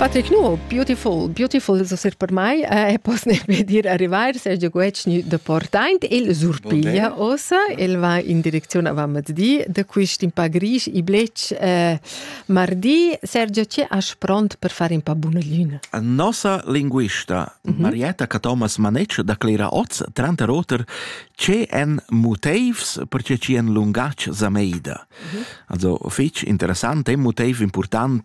Patrick, no, beautiful so ser per mai. Pos ne vedir arrivar Sergio Guecci de Portaint, el surpiglia ossa, el va in direzione a Vamezdì, de quist in pa gris, i blec mardi. Sergio, c'è aspront per fare un pa buona luna? Nossa linguista Marietta Thomas Manec da Clera Oz, 30 roter, c'è en motivs perché c'è en lungac zameida. Also, fitch interessant, un motiv important